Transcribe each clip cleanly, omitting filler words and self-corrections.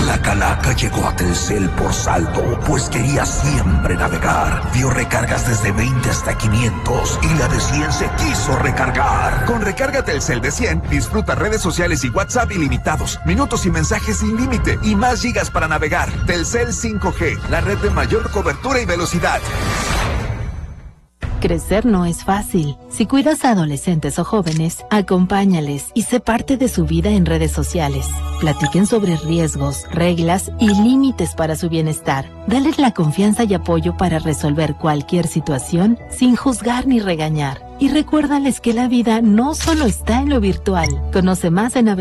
La calaca llegó a Telcel por saldo, pues quería siempre navegar. Vio recargas desde 20 hasta 500 y la de 100 se quiso recargar. Con recarga Telcel de 100, disfruta redes sociales y WhatsApp ilimitados, minutos y mensajes sin límite y más gigas para navegar. Telcel 5G, la red de mayor cobertura y velocidad. Crecer no es fácil. Si cuidas a adolescentes o jóvenes, acompáñales y sé parte de su vida en redes sociales. Platiquen sobre riesgos, reglas y límites para su bienestar. Dales la confianza y apoyo para resolver cualquier situación sin juzgar ni regañar. Y recuérdales que la vida no solo está en lo virtual. Conoce más en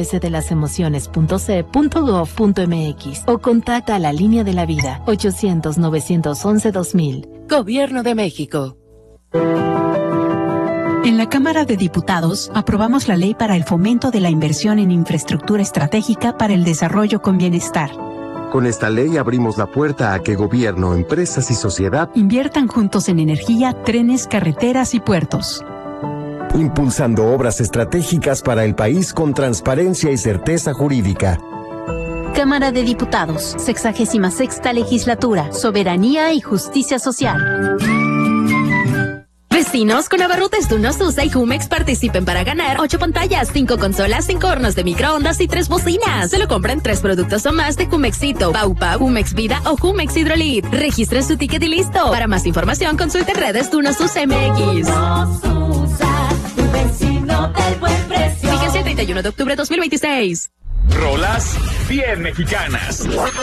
abcdelasemociones.ce.gov.mx o contacta a la Línea de la Vida 800-911-2000. Gobierno de México. En la Cámara de Diputados aprobamos la ley para el fomento de la inversión en infraestructura estratégica para el desarrollo con bienestar. Con esta ley abrimos la puerta a que gobierno, empresas y sociedad inviertan juntos en energía, trenes, carreteras y puertos. Impulsando obras estratégicas para el país con transparencia y certeza jurídica. Cámara de Diputados, 66ª Legislatura, Soberanía y Justicia Social. Vecinos, con abarrotes Tunos, Tusa y Jumex participen para ganar 8 pantallas, 5 consolas, 5 hornos de microondas y 3 bocinas. Se lo compran 3 productos o más de Jumexito, Pau Pau, Jumex Vida o Jumex Hidrolit. Registren su ticket y listo. Para más información, consulte redes Tunos Tusa MX. Tu vecino del buen precio. Vigencia el 31 de octubre de 2026. Rolas bien mexicanas.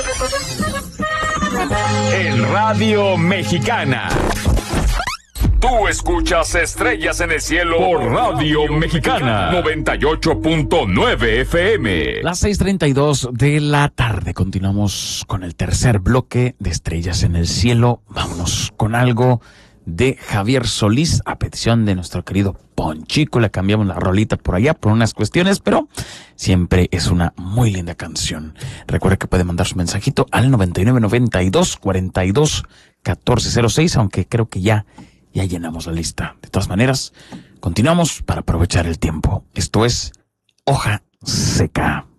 En Radio Mexicana. Tú escuchas Estrellas en el Cielo por Radio Mexicana 98.9 FM. Las 6:32 de la tarde. Continuamos con el tercer bloque de Estrellas en el Cielo. Vámonos con algo de Javier Solís, a petición de nuestro querido Ponchico. Le cambiamos la rolita por allá por unas cuestiones, pero siempre es una muy linda canción. Recuerde que puede mandar su mensajito al 9992-42-1406, aunque creo que ya llenamos la lista. De todas maneras, continuamos para aprovechar el tiempo. Esto es Hoja Seca.